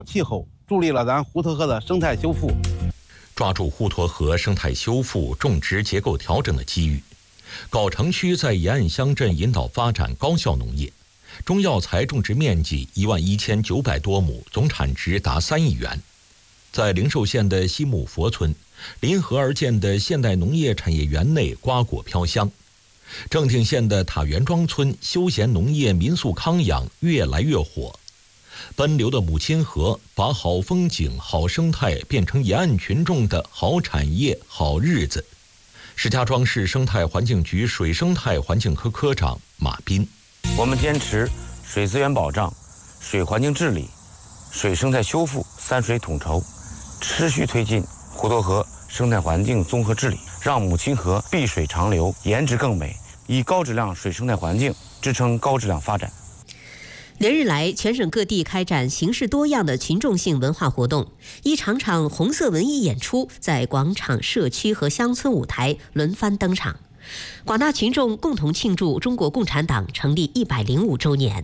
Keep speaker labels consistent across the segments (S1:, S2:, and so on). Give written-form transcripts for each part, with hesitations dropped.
S1: 气候，助力了咱滹沱河的生态修复。
S2: 抓住滹沱河生态修复、种植结构调整的机遇，藁城区在沿岸乡镇引导发展高效农业，中药材种植面积11900多亩，总产值达3亿元。在灵寿县的西木佛村，临河而建的现代农业产业园内瓜果飘香。正定县的塔园庄村休闲农业民宿康养越来越火。奔流的母亲河把好风景、好生态变成沿岸群众的好产业、好日子。石家庄市生态环境局水生态环境科科长马斌：
S3: 我们坚持水资源保障、水环境治理、水生态修复3水统筹，持续推进滹沱河生态环境综合治理，让母亲河碧水长流，颜值更美，以高质量水生态环境支撑高质量发展。
S4: 连日来，全省各地开展形式多样的群众性文化活动，一场场红色文艺演出在广场、社区和乡村舞台轮番登场，广大群众共同庆祝中国共产党成立105周年。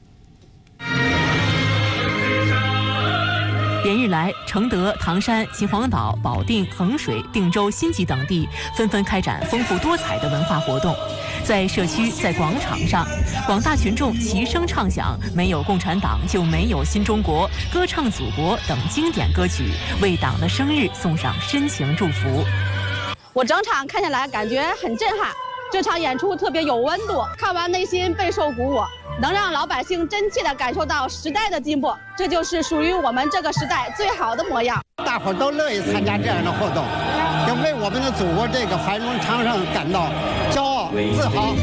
S5: 连日来，承德、唐山、秦皇岛、保定、衡水、定州、新集等地纷纷开展丰富多彩的文化活动。在社区、在广场上，广大群众齐声唱响“没有共产党就没有新中国”、“歌唱祖国”等经典歌曲，为党的生日送上深情祝福。
S6: 我整场看下来感觉很震撼，这场演出特别有温度，看完内心备受鼓舞，能让老百姓真切地感受到时代的进步，这就是属于我们这个时代最好的模样。
S7: 大伙都乐意参加这样的活动，要为我们的祖国这个繁荣昌盛感到骄傲自豪。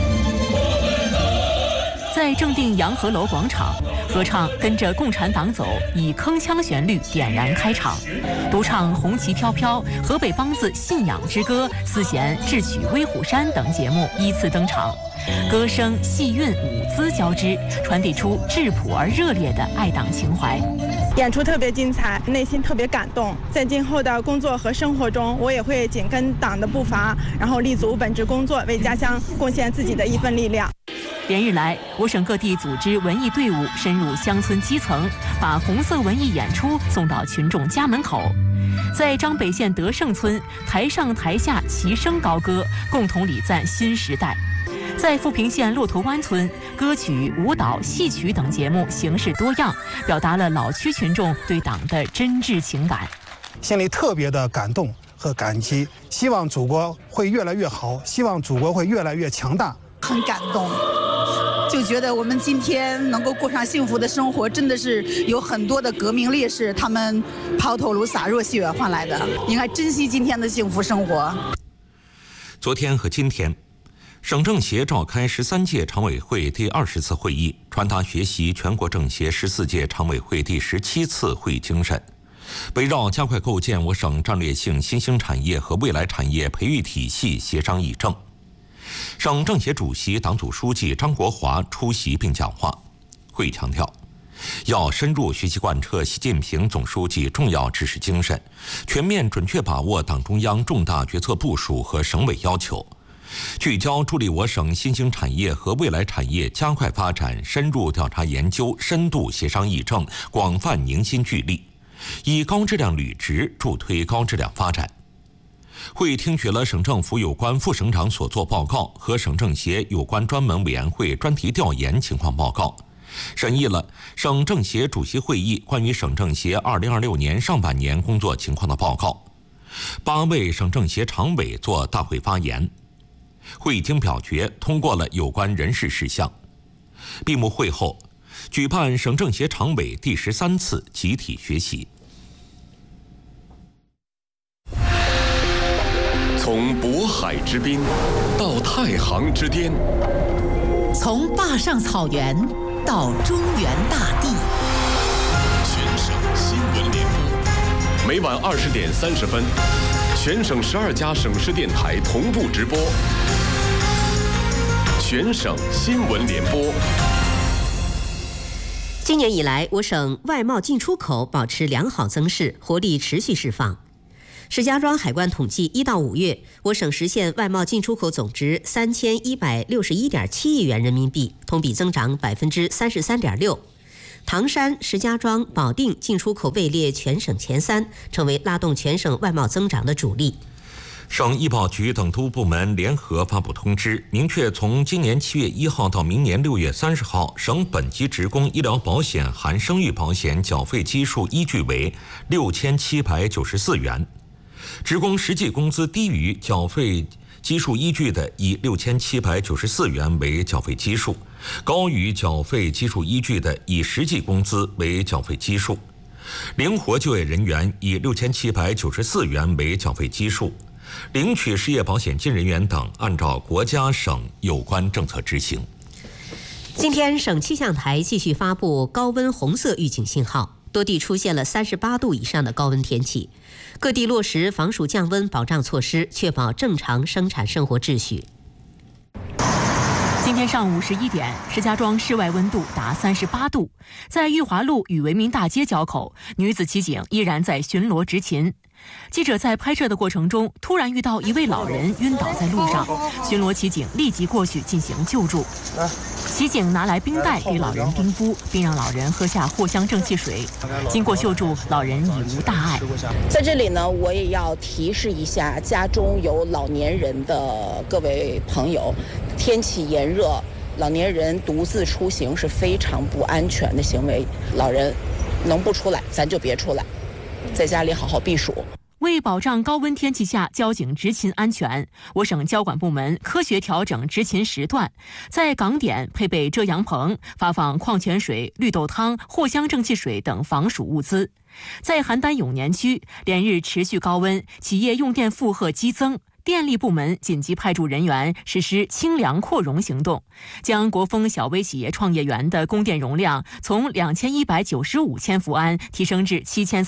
S5: 在正定洋河楼广场，合唱《跟着共产党走》以铿锵旋律点燃开场，独唱《红旗飘飘》、河北梆子《信仰之歌》、四弦智曲《威虎山》等节目依次登场，歌声、戏韵、舞姿交织，传递出质朴而热烈的爱党情怀。
S8: 演出特别精彩，内心特别感动。在今后的工作和生活中，我也会紧跟党的步伐，然后立足本职工作，为家乡贡献自己的一份力量。
S5: 连日来，我省各地组织文艺队伍深入乡村基层，把红色文艺演出送到群众家门口。在张北县德胜村，台上台下齐声高歌，共同礼赞新时代。在富平县骆驼湾村，歌曲、舞蹈、戏曲等节目形式多样，表达了老区群众对党的真挚情感。
S9: 心里特别的感动和感激，希望祖国会越来越好，希望祖国会越来越强大。
S10: 很感动，就觉得我们今天能够过上幸福的生活，真的是有很多的革命烈士他们抛头颅洒热血换来的，应该珍惜今天的幸福生活。
S2: 昨天和今天，省政协召开13届常委会第20次会议，传达学习全国政协14届常委会第17次会议精神，围绕加快构建我省战略性新兴产业和未来产业培育体系协商议政。省政协主席、党组书记张国华出席并讲话。会议强调，要深入学习贯彻习近平总书记重要指示精神，全面准确把握党中央重大决策部署和省委要求，聚焦助力我省新兴产业和未来产业加快发展，深入调查研究，深度协商议政，广泛凝心聚力，以高质量履职助推高质量发展。会议听取了省政府有关副省长所作报告和省政协有关专门委员会专题调研情况报告，审议了省政协主席会议关于省政协2026年上半年工作情况的报告。8位省政协常委作大会发言。会议经表决通过了有关人事事项。闭幕会后，举办省政协常委第13次集体学习。
S11: 从渤海之滨到太行之巅，
S12: 从坝上草原到中原大地，
S11: 全省新闻联播，每晚20点30分，全省12家省市电台同步直播。全省新闻联播。
S4: 今年以来，我省外贸进出口保持良好增势，活力持续释放。石家庄海关统计，1到5月，我省实现外贸进出口总值3161.7亿元人民币，同比增长33.6%。 唐山、石家庄、保定进出口位列全省前3，成为拉动全省外贸增长的主力。
S2: 省医保局等多部门联合发布通知，明确从今年7月1号到明年6月30号，省本级职工医疗保险含生育保险缴费基数依据为6794元，职工实际工资低于缴费基数依据的，以6794元为缴费基数；高于缴费基数依据的，以实际工资为缴费基数。灵活就业人员以6794元为缴费基数。领取失业保险金人员等按照国家省有关政策执行。
S4: 今天省气象台继续发布高温红色预警信号，多地出现了38度以上的高温天气，各地落实防暑降温保障措施，确保正常生产生活秩序。
S5: 今天上午11点，石家庄室外温度达38度，在裕华路与维民大街交口，女子骑警依然在巡逻执勤。记者在拍摄的过程中，突然遇到一位老人晕倒在路上，巡逻骑警立即过去进行救助。骑警拿来冰袋给老人冰敷，并让老人喝下藿香正气水。经过救助，老人已无大碍。
S13: 在这里呢，我也要提示一下家中有老年人的各位朋友，天气炎热，老年人独自出行是非常不安全的行为。老人能不出来，咱就别出来，在家里好好避暑。
S5: 为保障高温天气下交警执勤安全，我省交管部门科学调整执勤时段，在港点配备遮阳棚，发放矿泉水、绿豆汤、藿香正气水等防暑物资。在邯郸永年区，连日持续高温，企业用电负荷激增。电力部门紧急派驻人员实施清凉扩容行动，将国风小微企业创业园的供电容量从2195千伏安提升至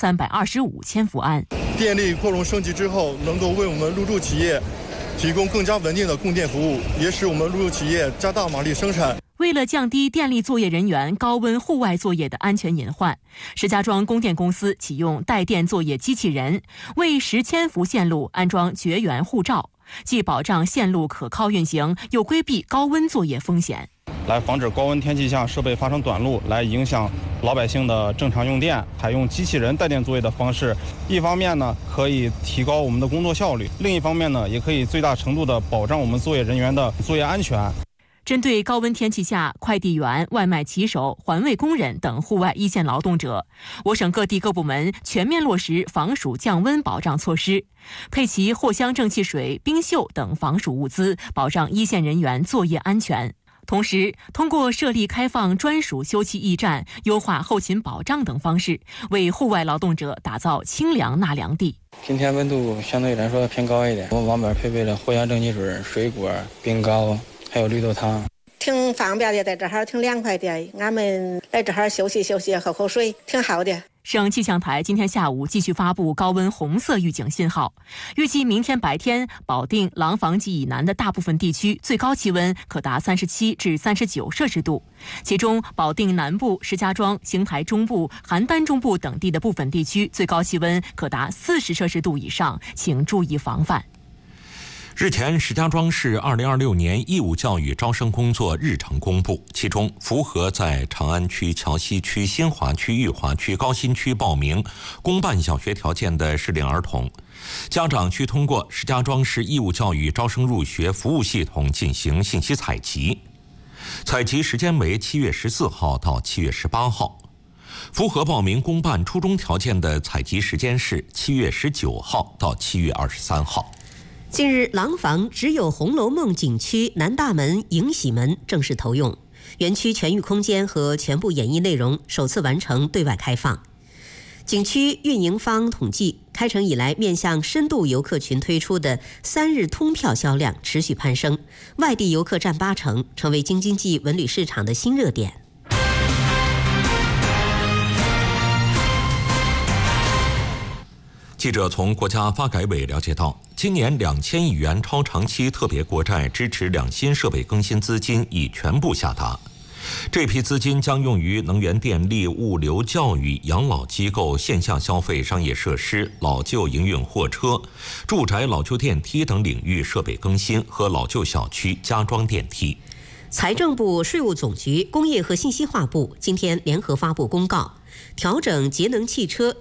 S5: 7325千伏安。
S14: 电力扩容升级之后，能够为我们入驻企业提供更加稳定的供电服务，也使我们入驻企业加大马力生产。
S5: 为了降低电力作业人员高温户外作业的安全隐患，石家庄供电公司启用带电作业机器人，为10千伏线路安装绝缘护罩，既保障线路可靠运行，又规避高温作业风险。
S15: 来防止高温天气下设备发生短路，来影响老百姓的正常用电。采用机器人带电作业的方式，一方面呢可以提高我们的工作效率，另一方面呢也可以最大程度的保障我们作业人员的作业安全。
S5: 针对高温天气下快递员、外卖骑手、环卫工人等户外一线劳动者，我省各地各部门全面落实防暑降温保障措施，配齐藿香正气水、冰袖等防暑物资，保障一线人员作业安全。同时，通过设立开放专属休憩驿站、优化后勤保障等方式，为户外劳动者打造清凉纳凉地。
S16: 今天温度相对来说偏高一点，我们网本配备了藿香正气水、水果、冰糕，还有绿豆汤，
S17: 挺方便的，在这儿挺凉快的。俺们来这儿休息休息，喝口水，挺好的。
S5: 省气象台今天下午继续发布高温红色预警信号，预计明天白天，保定、廊坊及以南的大部分地区最高气温可达37至39摄氏度，其中保定南部、石家庄、邢台中部、邯郸中部等地的部分地区最高气温可达40摄氏度以上，请注意防范。
S2: 日前，石家庄市2026年义务教育招生工作日程公布，其中符合在长安区、桥西区、新华区、裕华区、高新区报名公办小学条件的适龄儿童，家长需通过石家庄市义务教育招生入学服务系统进行信息采集，采集时间为7月14号到7月18号。符合报名公办初中条件的采集时间是7月19号到7月23号。
S4: 近日，廊坊只有《红楼梦》景区南大门迎喜门正式投用，园区全域空间和全部演艺内容首次完成对外开放。景区运营方统计，开城以来面向深度游客群推出的3日通票销量持续攀升，外地游客占80%，成为京津冀文旅市场的新热点。
S2: 记者从国家发改委了解到，今年2000亿元超长期特别国债支持两新设备更新资金已全部下达，这批资金将用于能源、电力、物流、教育、养老机构、线下消费、商业设施、老旧营运货车、住宅老旧电梯等领域设备更新和老旧小区加装电梯。
S4: 财政部、税务总局、工业和信息化部今天联合发布公告，调整节能汽车